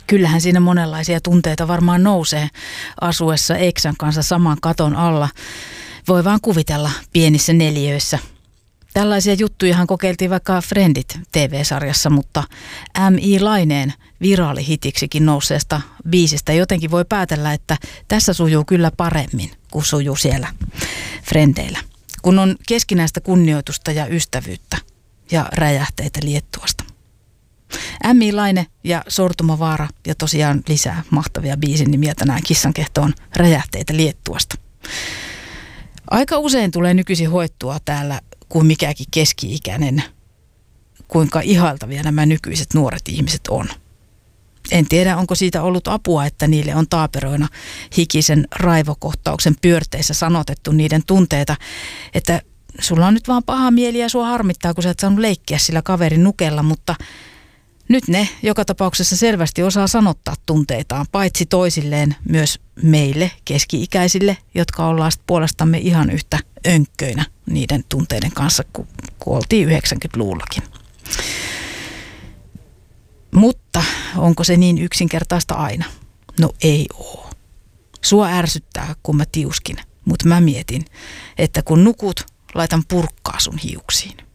Kyllähän siinä monenlaisia tunteita varmaan nousee asuessa eksän kanssa saman katon alla. Voi vaan kuvitella pienissä neliöissä. Tällaisia juttujahan kokeiltiin vaikka Friendit TV-sarjassa, mutta M.I. Laineen viraalihitiksikin nousseesta biisistä jotenkin voi päätellä, että tässä sujuu kyllä paremmin kuin sujuu siellä Frendeillä. Kun on keskinäistä kunnioitusta ja ystävyyttä ja räjähteitä Liettuasta. M.I. Laine ja Sortumavaara ja tosiaan lisää mahtavia biisin nimiä tänään Kissankehtoon räjähteitä Liettuasta. Aika usein tulee nykyisin hoettua täällä kuin mikäkin keski-ikäinen, kuinka ihailtavia nämä nykyiset nuoret ihmiset on. En tiedä, onko siitä ollut apua, että niille on taaperoina hikisen raivokohtauksen pyörteissä sanotettu niiden tunteita, että sulla on nyt vaan paha mieli ja sua harmittaa, kun sä et saanut leikkiä sillä kaverin nukella, mutta nyt ne joka tapauksessa selvästi osaa sanottaa tunteitaan, paitsi toisilleen myös meille keski-ikäisille, jotka ollaan puolestamme ihan yhtä önkköinä niiden tunteiden kanssa, kun oltiin 90-luvullakin. Mutta onko se niin yksinkertaista aina? No ei oo. Sua ärsyttää, kun mä tiuskin, mutta mä mietin, että kun nukut, laitan purkkaa sun hiuksiin.